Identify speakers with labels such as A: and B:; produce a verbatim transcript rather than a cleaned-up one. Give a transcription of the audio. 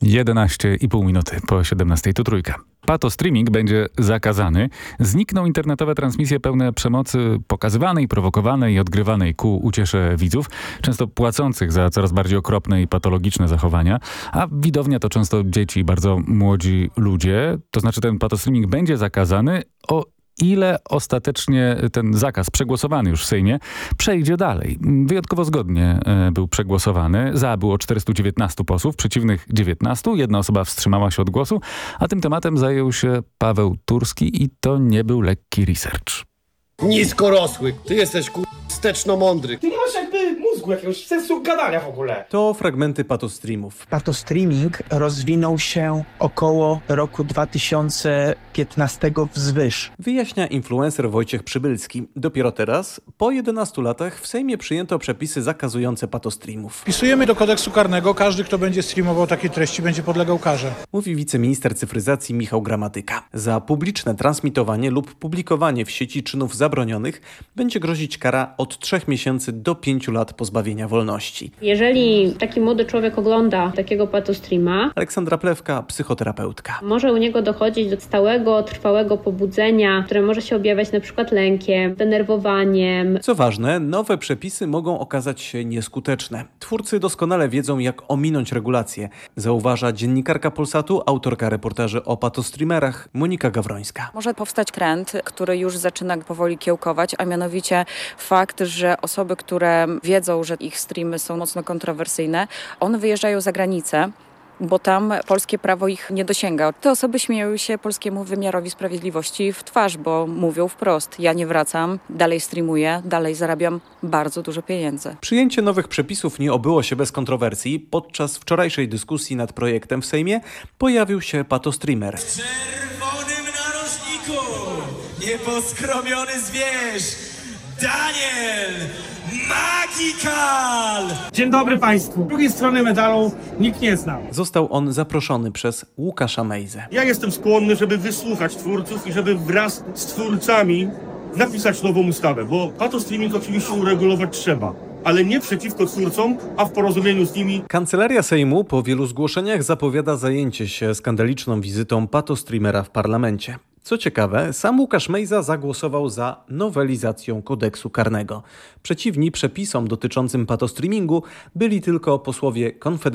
A: jedenaście i pół minuty po siedemnastej, tu Trójka. Patostreaming będzie zakazany. Znikną internetowe transmisje pełne przemocy pokazywanej, prowokowanej i odgrywanej ku uciesze widzów, często płacących za coraz bardziej okropne i patologiczne zachowania, a widownia to często dzieci, bardzo młodzi ludzie. To znaczy ten patostreaming będzie zakazany, o ile ostatecznie ten zakaz przegłosowany już w Sejmie przejdzie dalej. Wyjątkowo zgodnie e, był przegłosowany. Za było czterystu dziewiętnastu posłów, przeciwnych dziewiętnastu. Jedna osoba wstrzymała się od głosu, a tym tematem zajął się Paweł Turski i to nie był lekki research.
B: Niskorosły, ty jesteś ku... wsteczno mądry.
C: Ty nie masz jakby mózgu, jakiegoś sensu gadania w ogóle.
D: To fragmenty patostreamów.
E: Patostreaming rozwinął się około roku dwa tysiące piętnastego wzwyż.
D: Wyjaśnia influencer Wojciech Przybylski. Dopiero teraz, po jedenastu latach, w Sejmie przyjęto przepisy zakazujące patostreamów.
F: Wpisujemy do kodeksu karnego, każdy, kto będzie streamował takie treści, będzie podlegał karze.
D: Mówi wiceminister cyfryzacji Michał Gramatyka. Za publiczne transmitowanie lub publikowanie w sieci czynów zabronionych będzie grozić kara od trzech miesięcy do pięciu lat pozbawienia wolności.
G: Jeżeli taki młody człowiek ogląda takiego patostreama,
D: Aleksandra Plewka, psychoterapeutka.
G: może u niego dochodzić do stałego, trwałego pobudzenia, które może się objawiać na przykład lękiem, denerwowaniem.
D: Co ważne, nowe przepisy mogą okazać się nieskuteczne. Twórcy doskonale wiedzą, jak ominąć regulacje, zauważa dziennikarka Polsatu, autorka reportaży o patostreamerach Monika Gawrońska.
H: Może powstać trend, który już zaczyna powoli kiełkować, a mianowicie fakt, że osoby, które wiedzą, że ich streamy są mocno kontrowersyjne, one wyjeżdżają za granicę, bo tam polskie prawo ich nie dosięga. Te osoby śmieją się polskiemu wymiarowi sprawiedliwości w twarz, bo mówią wprost: ja nie wracam, dalej streamuję, dalej zarabiam bardzo dużo pieniędzy.
D: Przyjęcie nowych przepisów nie obyło się bez kontrowersji. Podczas wczorajszej dyskusji nad projektem w Sejmie pojawił się patostreamer.
I: W czerwonym narożniku nieposkromiony zwierz Daniel Magikal!
C: Dzień dobry Państwu. Z drugiej strony medalu nikt nie znał.
D: Został on zaproszony przez Łukasza Mejzę.
J: Ja jestem skłonny, żeby wysłuchać twórców i żeby wraz z twórcami napisać nową ustawę, bo patostreaming oczywiście uregulować trzeba, ale nie przeciwko twórcom, a w porozumieniu z nimi.
D: Kancelaria Sejmu po wielu zgłoszeniach zapowiada zajęcie się skandaliczną wizytą patostreamera w parlamencie. Co ciekawe, sam Łukasz Mejza zagłosował za nowelizacją kodeksu karnego. Przeciwni przepisom dotyczącym patostreamingu byli tylko posłowie Konfederacji